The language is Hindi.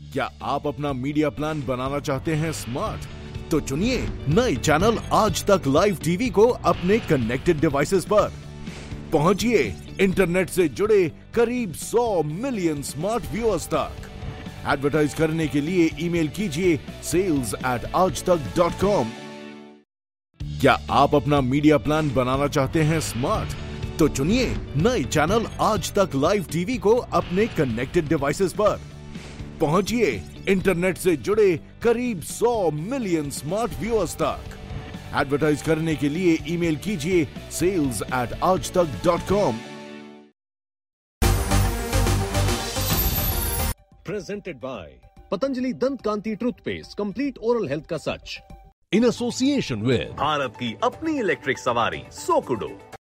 क्या आप अपना मीडिया प्लान बनाना चाहते हैं स्मार्ट? तो चुनिए नए चैनल आज तक लाइव टीवी को अपने कनेक्टेड डिवाइसेस पर। पहुंचिए इंटरनेट से जुड़े करीब 100 मिलियन स्मार्ट व्यूअर्स तक। एडवर्टाइज करने के लिए ईमेल कीजिए sales@aajtak.com। क्या आप अपना मीडिया प्लान बनाना चाहते हैं स्मार्ट? तो चुनिए नए चैनल आज तक लाइव टीवी को अपने कनेक्टेड डिवाइसेस पर। पहुंचिए इंटरनेट से जुड़े करीब 100 मिलियन स्मार्ट व्यूअर्स तक। एडवर्टाइज करने के लिए ईमेल कीजिए sales@aajtak.com। Presented by Patanjali Dant Kanti Toothpaste, complete oral health का सच। In association with भारत की अपनी इलेक्ट्रिक सवारी सोकुडो।